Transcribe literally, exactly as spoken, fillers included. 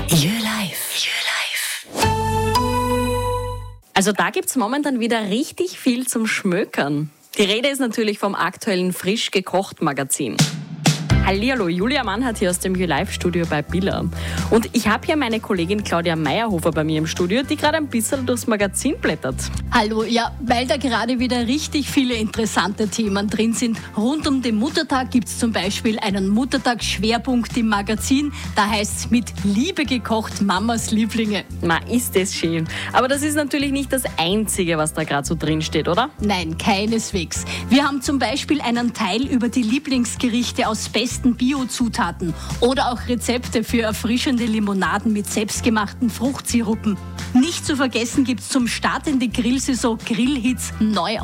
Your Life. Your Life. Also da gibt's momentan wieder richtig viel zum Schmökern. Die Rede ist natürlich vom aktuellen Frisch gekocht Magazin. Hallihallo, Julia Mannhardt hier aus dem YouLife-Studio bei Billa. Und ich habe hier meine Kollegin Claudia Meyerhofer bei mir im Studio, die gerade ein bisschen durchs Magazin blättert. Hallo, ja, weil da gerade wieder richtig viele interessante Themen drin sind. Rund um den Muttertag gibt es zum Beispiel einen Muttertagsschwerpunkt im Magazin. Da heißt es mit Liebe gekocht, Mamas Lieblinge. Ma, ist das schön. Aber das ist natürlich nicht das Einzige, was da gerade so drin steht, oder? Nein, keineswegs. Wir haben zum Beispiel einen Teil über die Lieblingsgerichte aus besten Biozutaten oder auch Rezepte für erfrischende Limonaden mit selbstgemachten Fruchtsirupen. Nicht zu vergessen gibt es zum Start in die Grillsaison Grillhits neu